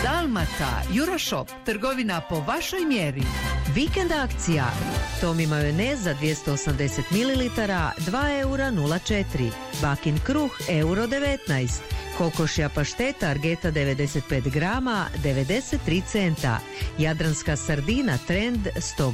Dalmata, Euroshop, trgovina po vašoj mjeri. Vikend akcija. Tomi majonez za 280 ml, 2 eura 04. Bakin kruh, euro 19. Kokošja pašteta Argeta 95 grama, 93 centa. Jadranska sardina Trend 100